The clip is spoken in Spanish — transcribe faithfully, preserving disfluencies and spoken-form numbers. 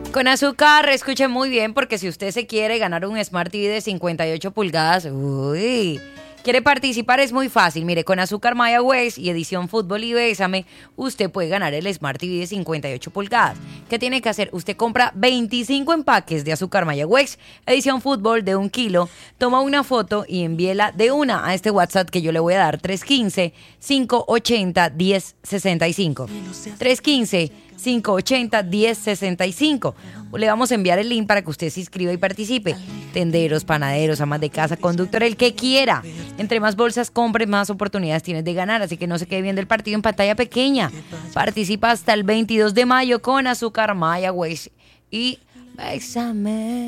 Con azúcar, escuche muy bien, porque si usted se quiere ganar un Smart T V de cincuenta y ocho pulgadas, uy, quiere participar, es muy fácil. Mire, con azúcar Maya Ways y edición Fútbol y Bésame, usted puede ganar el Smart T V de cincuenta y ocho pulgadas. ¿Qué tiene que hacer? Usted compra veinticinco empaques de azúcar Maya Ways, edición Fútbol de un kilo, toma una foto y envíela de una a este WhatsApp que yo le voy a dar, tres uno cinco, cinco ocho cero, uno cero seis cinco. tres uno cinco, cinco ocho cero, uno cero seis cinco. Le vamos a enviar el link para que usted se inscriba y participe. Tenderos, panaderos, amas de casa, conductor, el que quiera. Entre más bolsas compres, más oportunidades tienes de ganar. Así que no se quede viendo el partido en pantalla pequeña. Participa hasta el veintidós de mayo con azúcar Maya Ways y Bésame.